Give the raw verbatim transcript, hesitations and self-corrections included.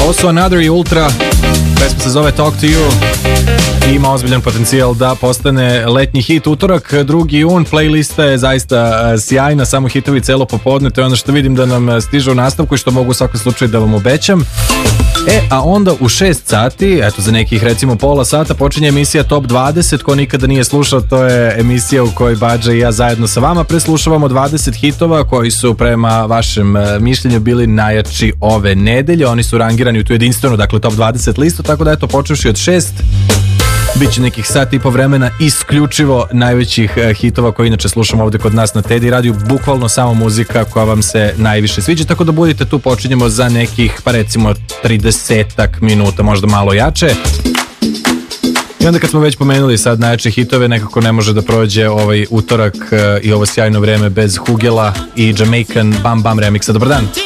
Ovo su Another i Ultra, pesma se zove Talk to You i ima ozbiljan potencijal da postane letnji hit. Utorak, drugi jun, playlista je zaista sjajna, samo hitovi celo popodne, to je ono što vidim da nam stiže u nastavku i što mogu u svakom slučaju da vam obećam. E, a onda u šest sati, eto za nekih recimo pola sata, počinje emisija Top dvadeset. Ko nikada nije slušao, to je emisija u kojoj Badža i ja zajedno sa vama preslušavamo dvadeset hitova koji su prema vašem mišljenju bili najjači ove nedelje. Oni su rangirani u tu jedinstvenu, dakle Top dvadeset listu, tako da eto, počevši od šest, biće nekih sat i po vremena isključivo najvećih hitova koje inače slušamo ovdje kod nas na Teddy radiju, bukvalno samo muzika koja vam se najviše sviđa, tako da budite tu, počinjemo za nekih, pa recimo tridesetak minuta, možda malo jače. I onda kad smo već pomenuli sad najjače hitove, nekako ne može da prođe ovaj utorak i ovo sjajno vreme bez Hugela i Jamaican Bam Bam remixa. Dobar dan!